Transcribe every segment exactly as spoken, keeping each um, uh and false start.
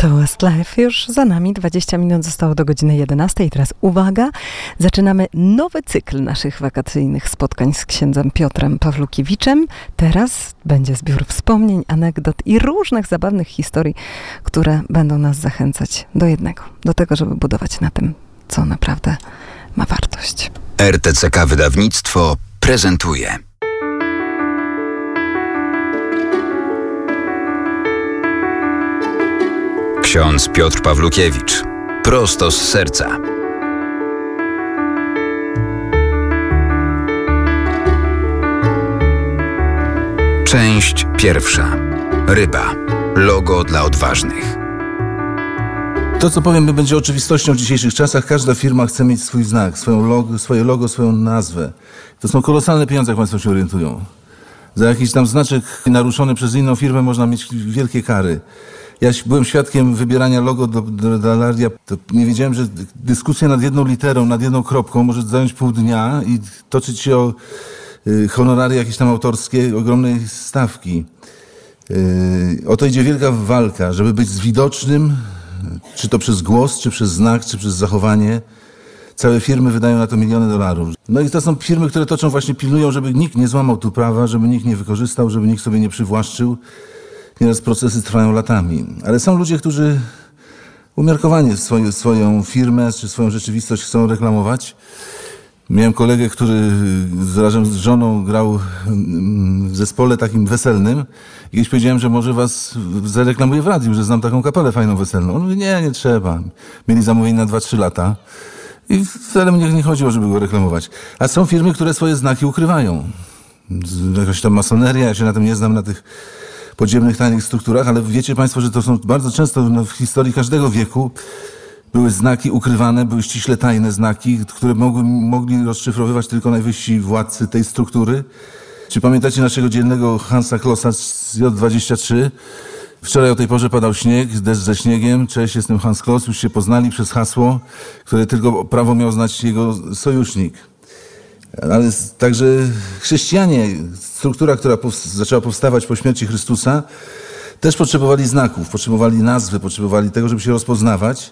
To Westlife już za nami, dwadzieścia minut zostało do godziny jedenastej. Teraz uwaga, zaczynamy nowy cykl naszych wakacyjnych spotkań z księdzem Piotrem Pawłukiewiczem. Teraz będzie zbiór wspomnień, anegdot i różnych zabawnych historii, które będą nas zachęcać do jednego, do tego, żeby budować na tym, co naprawdę ma wartość. R T C K Wydawnictwo prezentuje ksiądz Piotr Pawłukiewicz. Prosto z serca. Część pierwsza. Ryba. Logo dla odważnych. To, co powiem, będzie oczywistością w dzisiejszych czasach. Każda firma chce mieć swój znak, swoją logo, swoje logo, swoją nazwę. To są kolosalne pieniądze, jak Państwo się orientują. Za jakiś tam znaczek naruszony przez inną firmę można mieć wielkie kary. Ja byłem świadkiem wybierania logo do, do, do Alaria. To nie wiedziałem, że dyskusja nad jedną literą, nad jedną kropką może zająć pół dnia i toczyć się o y, honoraria jakieś tam autorskie, ogromnej stawki. Y, o to idzie wielka walka, żeby być widocznym, czy to przez głos, czy przez znak, czy przez zachowanie. Całe firmy wydają na to miliony dolarów. No i to są firmy, które toczą właśnie, pilnują, żeby nikt nie złamał tu prawa, żeby nikt nie wykorzystał, żeby nikt sobie nie przywłaszczył. Nieraz procesy trwają latami. Ale są ludzie, którzy umiarkowanie swoje, swoją firmę czy swoją rzeczywistość chcą reklamować. Miałem kolegę, który razem z żoną grał w zespole takim weselnym. I kiedyś powiedziałem, że może was zareklamuję w radiu, że znam taką kapelę fajną weselną. On mówi, nie, nie trzeba. Mieli zamówienie na dwa trzy lata. I wcale mnie nie chodziło, żeby go reklamować. A są firmy, które swoje znaki ukrywają. Jakaś tam masoneria, ja się na tym nie znam, na tych podziemnych, tajnych strukturach, ale wiecie Państwo, że to są bardzo często no, w historii każdego wieku były znaki ukrywane, były ściśle tajne znaki, które mogły, mogli rozszyfrowywać tylko najwyżsi władcy tej struktury. Czy pamiętacie naszego dzielnego Hansa Klossa z J dwadzieścia trzy? Wczoraj o tej porze padał śnieg, deszcz ze śniegiem. Cześć, jestem Hans Kloss. Już się poznali przez hasło, które tylko prawo miał znać jego sojusznik. Ale także chrześcijanie, struktura, która pow- zaczęła powstawać po śmierci Chrystusa, też potrzebowali znaków, potrzebowali nazwy, potrzebowali tego, żeby się rozpoznawać.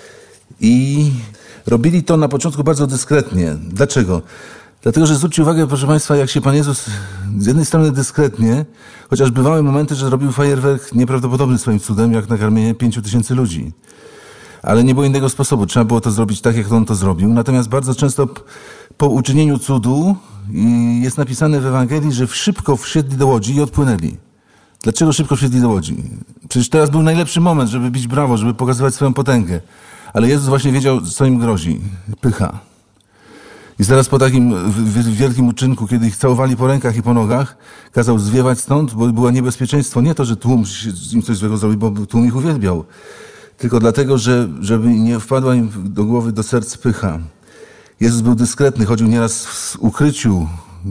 I robili to na początku bardzo dyskretnie. Dlaczego? Dlatego, że zwróćcie uwagę, proszę Państwa, jak się Pan Jezus z jednej strony dyskretnie, chociaż bywały momenty, że robił fajerwerk nieprawdopodobny swoim cudem, jak nakarmienie pięciu tysięcy ludzi. Ale nie było innego sposobu. Trzeba było to zrobić tak, jak on to zrobił. Natomiast bardzo często po uczynieniu cudu jest napisane w Ewangelii, że szybko wsiedli do łodzi i odpłynęli. Dlaczego szybko wsiedli do łodzi? Przecież teraz był najlepszy moment, żeby bić brawo, żeby pokazywać swoją potęgę. Ale Jezus właśnie wiedział, co im grozi. Pycha. I zaraz po takim wielkim uczynku, kiedy ich całowali po rękach i po nogach, kazał zwiewać stąd, bo było niebezpieczeństwo. Nie to, że tłum im coś złego zrobił, bo tłum ich uwielbiał. Tylko dlatego, że, żeby nie wpadła im do głowy, do serc pycha. Jezus był dyskretny, chodził nieraz w ukryciu,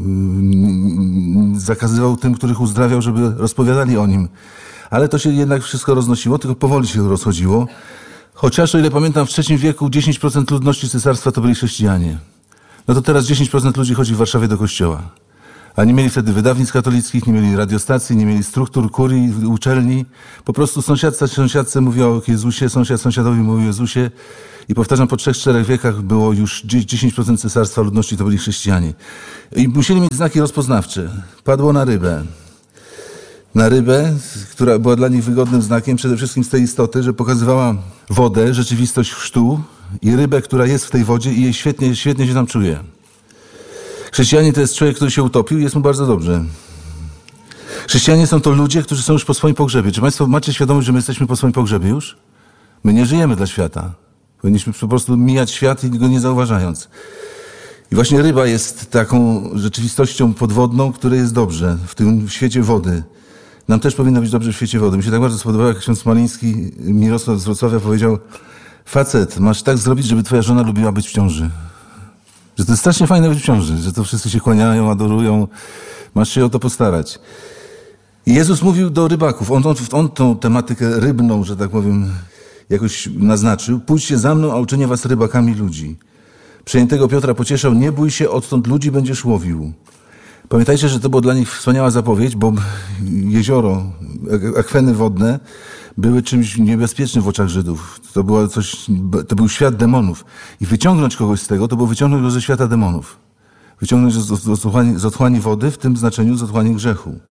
zakazywał tym, których uzdrawiał, żeby rozpowiadali o nim. Ale to się jednak wszystko roznosiło, tylko powoli się rozchodziło. Chociaż, o ile pamiętam, w trzecim wieku dziesięć procent ludności cesarstwa to byli chrześcijanie. No to teraz dziesięć procent ludzi chodzi w Warszawie do kościoła. A nie mieli wtedy wydawnictw katolickich, nie mieli radiostacji, nie mieli struktur, kurii, uczelni. Po prostu sąsiadca sąsiadce mówi o Jezusie, sąsiad sąsiadowi mówi o Jezusie. I powtarzam, po trzech, czterech wiekach było już dziesięć procent cesarstwa ludności to byli chrześcijanie. I musieli mieć znaki rozpoznawcze. Padło na rybę. Na rybę, która była dla nich wygodnym znakiem, przede wszystkim z tej istoty, że pokazywała wodę, rzeczywistość chrztu i rybę, która jest w tej wodzie i jej świetnie, świetnie się tam czuje. Chrześcijanin to jest człowiek, który się utopił i jest mu bardzo dobrze. Chrześcijanie są to ludzie, którzy są już po swoim pogrzebie. Czy Państwo macie świadomość, że my jesteśmy po swoim pogrzebie już? My nie żyjemy dla świata. Powinniśmy po prostu mijać świat i go nie zauważając. I właśnie ryba jest taką rzeczywistością podwodną, której jest dobrze w tym świecie wody. Nam też powinno być dobrze w świecie wody. Mi się tak bardzo spodobało, jak ksiądz Smoliński, Mirosław z Wrocławia powiedział: facet, masz tak zrobić, żeby twoja żona lubiła być w ciąży. Że to jest strasznie fajne być w ciąży, że to wszyscy się kłaniają, adorują. Masz się o to postarać. I Jezus mówił do rybaków. On, on, on tą tematykę rybną, że tak powiem, jakoś naznaczył. Pójdźcie za mną, a uczynię was rybakami ludzi. Przejętego Piotra pocieszał: nie bój się, odtąd ludzi będziesz łowił. Pamiętajcie, że to była dla nich wspaniała zapowiedź, bo jezioro, akweny wodne były czymś niebezpiecznym w oczach Żydów. To, było coś, to był świat demonów. I wyciągnąć kogoś z tego, to było wyciągnąć go ze świata demonów. Wyciągnąć z, z, z, otchłani, z otchłani wody, w tym znaczeniu z otchłani grzechu.